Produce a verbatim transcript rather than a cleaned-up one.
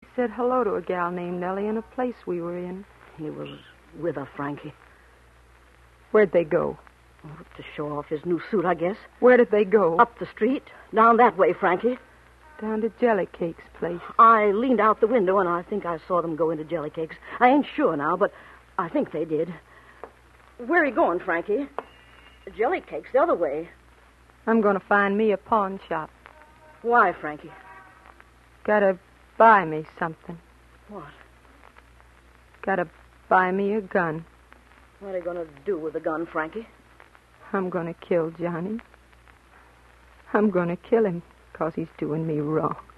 said hello to a gal named Nellie in a place we were in. He was with her, Frankie. Where'd they go? Oh, to show off his new suit, I guess. Where did they go? Up the street. Down that way, Frankie. Down to Jellycake's place. I leaned out the window, and I think I saw them go into Jellycake's. I ain't sure now, but I think they did. Where are you going, Frankie? Jellycake's the other way. I'm going to find me a pawn shop. Why, Frankie? Gotta buy me something. What? Gotta buy me a gun. What are you going to do with the gun, Frankie? I'm going to kill Johnny. I'm going to kill him because he's doing me wrong.